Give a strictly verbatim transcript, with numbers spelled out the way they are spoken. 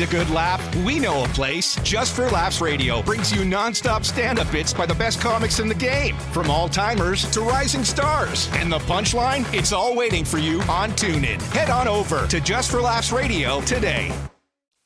a good laugh? We know a place. Just for Laughs Radio brings you nonstop stand-up bits by the best comics in the game, from all-timers to rising stars. And the punchline? It's all waiting for you on TuneIn. Head on over to Just for Laughs Radio today.